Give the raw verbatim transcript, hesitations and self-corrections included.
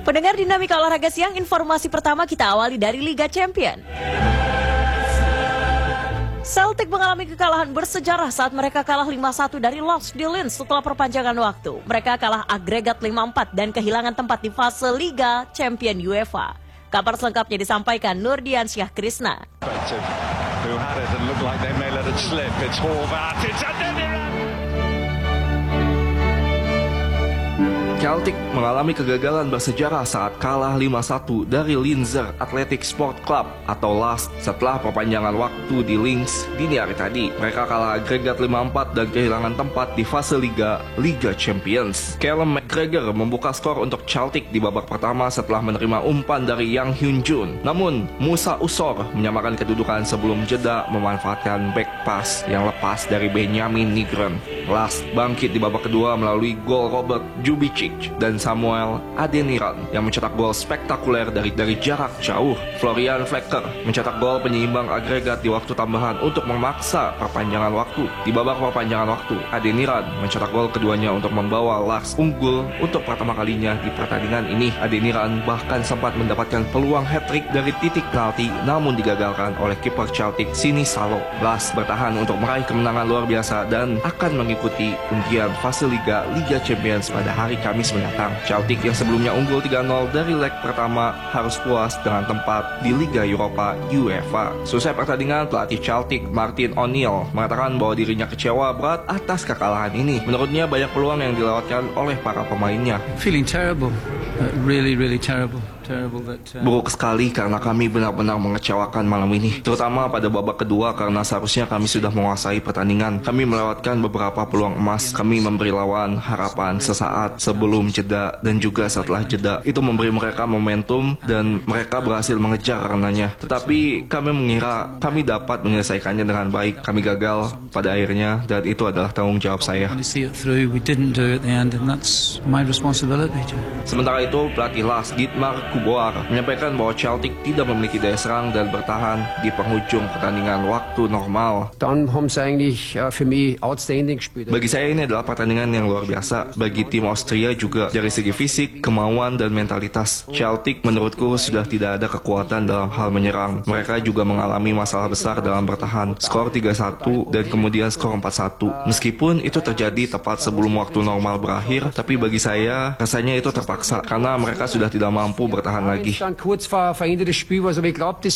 Pendengar Dinamika Olahraga Siang, informasi pertama kita awali dari Liga Champion. Celtic mengalami kekalahan bersejarah saat mereka kalah lima satu dari Lens di Linz setelah perpanjangan waktu. Mereka kalah agregat lima empat dan kehilangan tempat di fase Liga Champion UEFA. Kabar selengkapnya disampaikan Nurdiansyah Krisna. Celtic mengalami kegagalan bersejarah saat kalah lima satu dari Linzer Athletic Sport Club atau L A S setelah perpanjangan waktu di Linz dini hari tadi. Mereka kalah agregat lima empat dan kehilangan tempat di fase Liga Liga Champions. Callum McGregor membuka skor untuk Celtic di babak pertama setelah menerima umpan dari Yang Hyun Jun. Namun Musa Usor menyamakan kedudukan sebelum jeda memanfaatkan back pass yang lepas dari Benjamin Nygren. L A S bangkit di babak kedua melalui gol Robert Jubicic dan Samuel Adeniran yang mencetak gol spektakuler dari dari jarak jauh. Florian Flecker mencetak gol penyeimbang agregat di waktu tambahan untuk memaksa perpanjangan waktu. Di babak perpanjangan waktu, Adeniran mencetak gol keduanya untuk membawa L A S unggul untuk pertama kalinya di pertandingan ini. Adeniran bahkan sempat mendapatkan peluang hat-trick dari titik penalti namun digagalkan oleh kiper Celtic Sini Salo. L A S bertahan untuk meraih kemenangan luar biasa dan akan mengikuti undian fase Liga Liga Champions pada hari Kamis mendatang. Celtic yang sebelumnya unggul tiga nol dari leg pertama harus puas dengan tempat di Liga Eropa UEFA. Selesai pertandingan, pelatih Celtic Martin O'Neill mengatakan bahwa dirinya kecewa berat atas kekalahan ini. Menurutnya banyak peluang yang dilewatkan oleh para pemainnya. Feeling terrible, uh, really really terrible. Buruk sekali karena kami benar-benar mengecewakan malam ini, terutama pada babak kedua karena seharusnya kami sudah menguasai pertandingan. Kami melewatkan beberapa peluang emas, kami memberi lawan harapan sesaat sebelum jeda dan juga setelah jeda. Itu memberi mereka momentum dan mereka berhasil mengejar karenanya. Tetapi kami mengira kami dapat menyelesaikannya dengan baik. Kami gagal pada akhirnya dan itu adalah tanggung jawab saya. Sementara itu, pelatih L A S Dietmar Boar menyampaikan bahwa Celtic tidak memiliki daya serang dan bertahan di penghujung pertandingan waktu normal. Bagi saya ini adalah pertandingan yang luar biasa. Bagi tim Austria juga dari segi fisik, kemauan dan mentalitas. Celtic menurutku sudah tidak ada kekuatan dalam hal menyerang. Mereka juga mengalami masalah besar dalam bertahan. Skor tiga satu dan kemudian skor empat satu. Meskipun itu terjadi tepat sebelum waktu normal berakhir, tapi bagi saya rasanya itu terpaksa karena mereka sudah tidak mampu bertahan lagi.